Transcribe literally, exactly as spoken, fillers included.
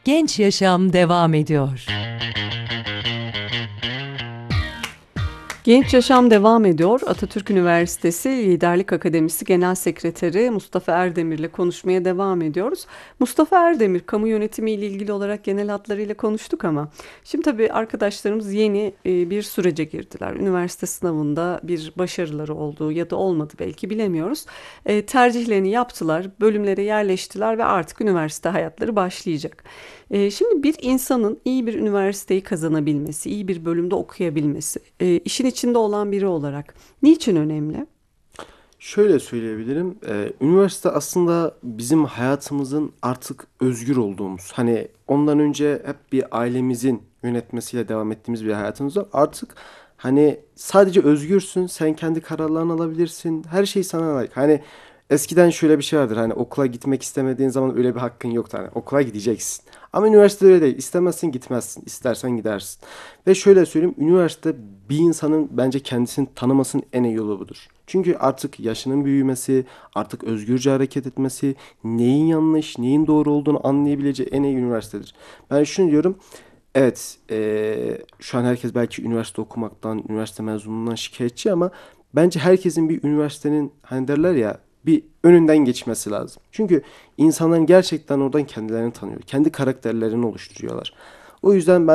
Genç Yaşam devam ediyor. Genç Yaşam devam ediyor. Atatürk Üniversitesi Liderlik Akademisi Genel Sekreteri Mustafa Erdemir'le konuşmaya devam ediyoruz. Mustafa Erdemir, kamu yönetimi ile ilgili olarak genel hatlarıyla konuştuk ama şimdi tabii arkadaşlarımız yeni e, bir sürece girdiler. Üniversite sınavında bir başarıları oldu ya da olmadı belki bilemiyoruz. E, tercihlerini yaptılar, bölümlere yerleştiler ve artık üniversite hayatları başlayacak. E, şimdi bir insanın iyi bir üniversiteyi kazanabilmesi, iyi bir bölümde okuyabilmesi, e, işin içinde olan biri olarak niçin önemli? Şöyle söyleyebilirim. Ee, üniversite aslında bizim hayatımızın artık özgür olduğumuz. Hani ondan önce hep bir ailemizin yönetmesiyle devam ettiğimiz bir hayatımız var. Artık hani sadece özgürsün. Sen kendi kararlarını alabilirsin. Her şey sana ait. Hani eskiden şöyle bir şey vardır. Hani okula gitmek istemediğin zaman öyle bir hakkın yoktu. Hani okula gideceksin. Ama üniversite öyle değil. İstemezsin gitmezsin. İstersen gidersin. Ve şöyle söyleyeyim. Üniversite bir insanın bence kendisini tanımasının en iyi yolu budur. Çünkü artık yaşının büyümesi, artık özgürce hareket etmesi, neyin yanlış, neyin doğru olduğunu anlayabileceği en iyi üniversitedir. Ben şunu diyorum, evet, eee, şu an herkes belki üniversite okumaktan, üniversite mezunluğundan şikayetçi ama bence herkesin bir üniversitenin, hani derler ya, bir önünden geçmesi lazım. Çünkü insanların gerçekten oradan kendilerini tanıyor, kendi karakterlerini oluşturuyorlar. O yüzden ben